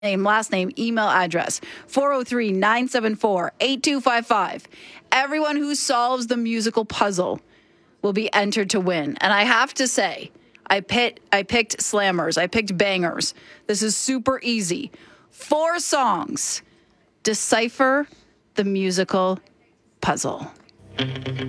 name, last name, email address, 403-974-8255. Everyone who solves the musical puzzle will be entered to win. And I have to say, I picked slammers. I picked bangers. This is super easy. 4 songs. Decipher the musical puzzle.